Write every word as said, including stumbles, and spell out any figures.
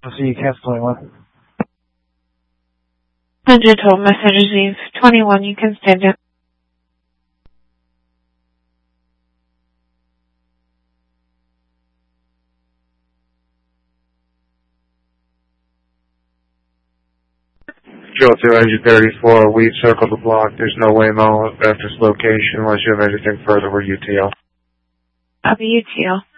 I'll see you, cancel twenty-one. one hundred total message received. twenty-one, you can stand up. Joe two exit thirty-four, we've circled the block. There's no way Mo at this location unless you have anything further with U T L. Copy U T L.